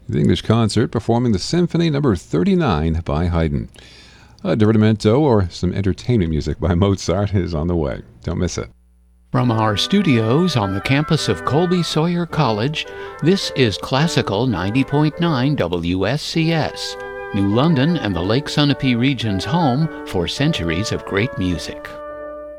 the English Concert performing the Symphony No. 39 by Haydn. A divertimento or some entertainment music by Mozart is on the way. Don't miss it. From our studios on the campus of Colby Sawyer College, this is Classical 90.9 WSCS, New London and the Lake Sunapee region's home for centuries of great music.